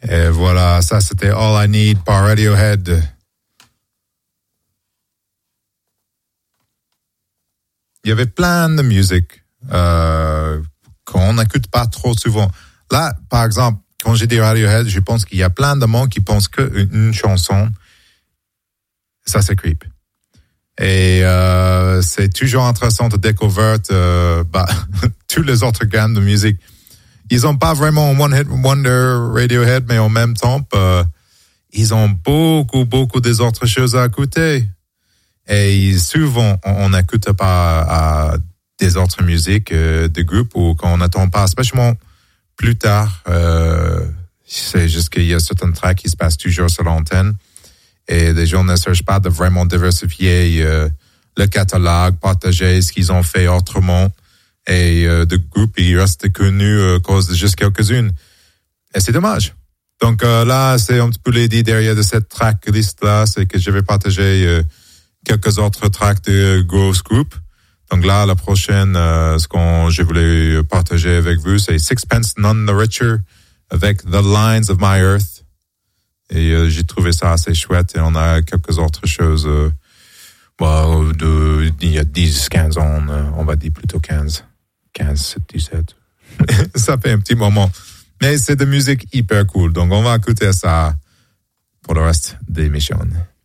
Et voilà, ça c'était All I Need par Radiohead. Il y avait plein de musique qu'on n'écoute pas trop souvent. Là, par exemple, quand j'ai dit Radiohead, je pense qu'il y a plein de monde qui pensent qu'une chanson, ça c'est Creep. Et c'est toujours intéressant de découvrir tous les autres gammes de musique. Ils ont pas vraiment One Hit Wonder Radiohead, mais en même temps, ils ont beaucoup des autres choses à écouter. Et souvent, on n'écoute pas des autres musiques de groupes ou qu'on n'attend pas, spécialement plus tard. C'est juste qu'il y a certains tracks qui se passent toujours sur l'antenne. Et les gens ne cherchent pas de vraiment diversifier le catalogue, partager ce qu'ils ont fait autrement. Et de groupes, ils restent connus à cause de juste quelques-unes. Et c'est dommage. Donc là, c'est un petit peu l'idée derrière de cette tracklist-là, c'est que je vais partager quelques autres tracks de grosses groupes. Donc là, la prochaine, ce que je voulais partager avec vous, c'est Sixpence None the Richer avec The Lines of My Earth. Et j'ai trouvé ça assez chouette. Et on a quelques autres choses il y a 10, 15 ans, on va dire plutôt 15, 17. Ça fait un petit moment. Mais c'est de musique hyper cool. Donc on va écouter ça pour le reste de l'émission.